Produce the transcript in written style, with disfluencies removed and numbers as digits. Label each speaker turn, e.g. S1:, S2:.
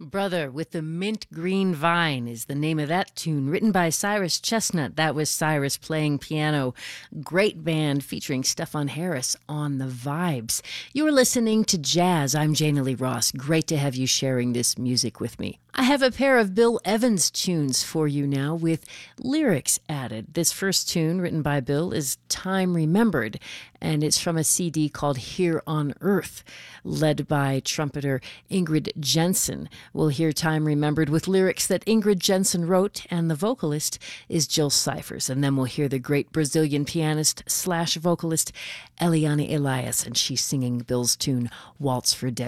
S1: Brother with the Mint Green Vine is the name of that tune, written by Cyrus Chestnut. That was Cyrus playing piano. Great band featuring Stefan Harris on the vibes. You are listening to Jazz. I'm Jana Lee Ross. Great to have you sharing this music with me. I have a pair of Bill Evans tunes for you now with lyrics added. This first tune, written by Bill, is Time Remembered, and it's from a CD called Here on Earth, led by trumpeter Ingrid Jensen. We'll hear Time Remembered with lyrics that Ingrid Jensen wrote, and the vocalist is Jill Cyphers. And then we'll hear the great Brazilian pianist / vocalist Eliane Elias, and she's singing Bill's tune, Waltz for Debbie.